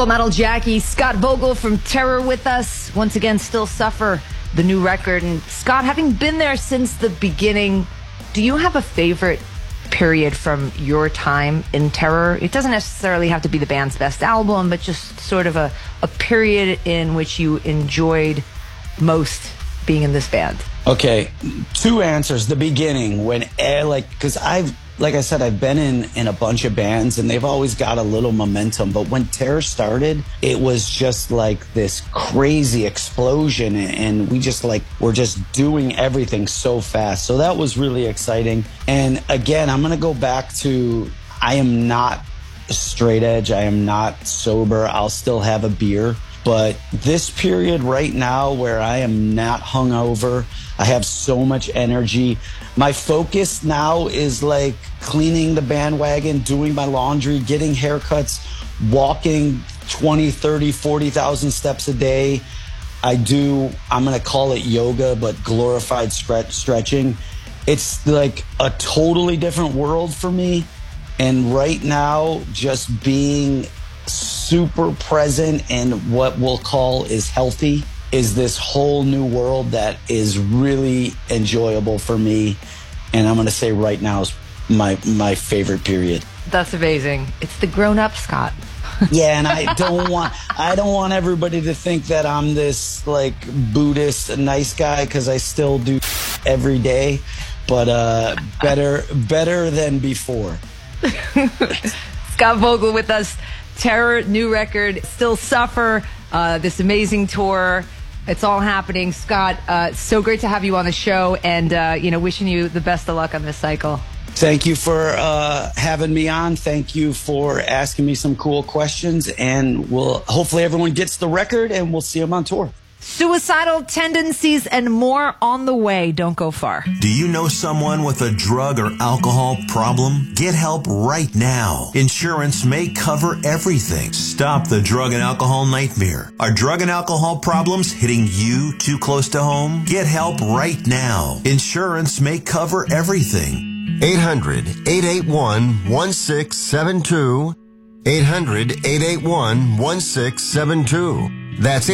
Full Metal Jackie, Scott Vogel from Terror with us. Once again, Still Suffer, the new record. And Scott, having been there since the beginning, do you have a favorite period from your time in Terror? It doesn't necessarily have to be the band's best album, but just sort of a period in which you enjoyed most being in this band. Okay, two answers. The beginning, when because like I said, I've been in a bunch of bands and they've always got a little momentum. But when Terror started, it was just like this crazy explosion, and we're just doing everything so fast. So that was really exciting. And again, I'm going to go back to, I am not straight edge. I am not sober. I'll still have a beer. But this period right now where I am not hungover, I have so much energy. My focus now is like cleaning the bandwagon, doing my laundry, getting haircuts, walking 20, 30, 40,000 steps a day. I'm going to call it yoga, but glorified stretching. It's like a totally different world for me. And right now, just being super present and what we'll call is healthy is this whole new world that is really enjoyable for me. And I'm going to say right now is my favorite period. That's amazing. It's the grown-up Scott. Yeah, and I don't want everybody to think that I'm this like Buddhist nice guy, because I still do every day, but better than before. Scott Vogel with us. Terror, new record, Still Suffer, this amazing tour. It's all happening. Scott, so great to have you on the show, and wishing you the best of luck on this cycle. Thank you for having me on. Thank you for asking me some cool questions, and hopefully everyone gets the record, and we'll see them on tour. Suicidal tendencies and more on the way. Don't go far. Do you know someone with a drug or alcohol problem? Get help right now. Insurance may cover everything. Stop the drug and alcohol nightmare. Are drug and alcohol problems hitting you too close to home? Get help right now. Insurance may cover everything. 800-881-1672. 800-881-1672. That's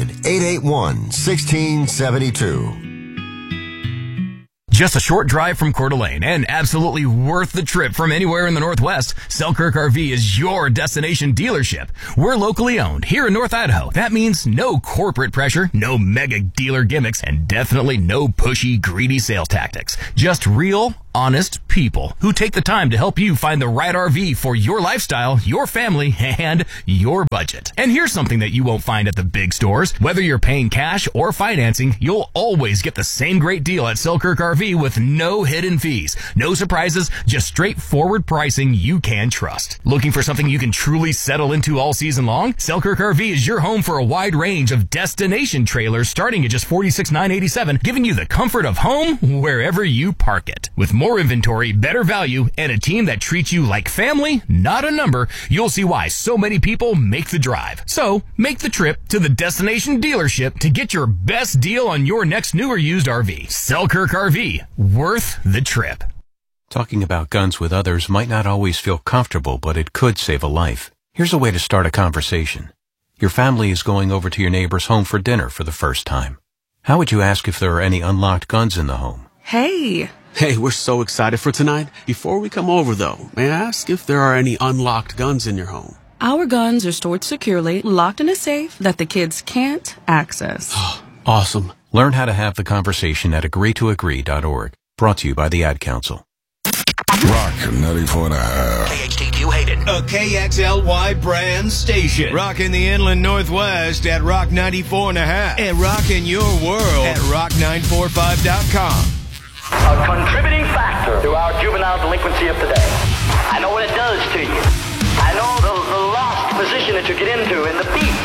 800-881-1672. Just a short drive from Coeur d'Alene and absolutely worth the trip from anywhere in the Northwest, Selkirk RV is your destination dealership. We're locally owned here in North Idaho. That means no corporate pressure, no mega dealer gimmicks, and definitely no pushy, greedy sales tactics. Just real, honest people who take the time to help you find the right RV for your lifestyle, your family, and your budget. And here's something that you won't find at the big stores. Whether you're paying cash or financing, you'll always get the same great deal at Selkirk RV with no hidden fees, no surprises, just straightforward pricing you can trust. Looking for something you can truly settle into all season long? Selkirk RV is your home for a wide range of destination trailers starting at just $46,987, giving you the comfort of home wherever you park it. With more inventory, better value, and a team that treats you like family, not a number, you'll see why so many people make the drive. So, make the trip to the destination dealership to get your best deal on your next new or used RV. Selkirk RV, worth the trip. Talking about guns with others might not always feel comfortable, but it could save a life. Here's a way to start a conversation. Your family is going over to your neighbor's home for dinner for the first time. How would you ask if there are any unlocked guns in the home? Hey, we're so excited for tonight. Before we come over, though, may I ask if there are any unlocked guns in your home? Our guns are stored securely, locked in a safe that the kids can't access. Awesome. Learn how to have the conversation at agreetoagree.org. Brought to you by the Ad Council. Rock 94.5. KHTQ Hayden. A KXLY brand station. Rocking the Inland Northwest at Rock 94.5. And rocking your world at rock945.com. A contributing factor to our juvenile delinquency of today. I know what it does to you. I know the lost position that you get into and the beat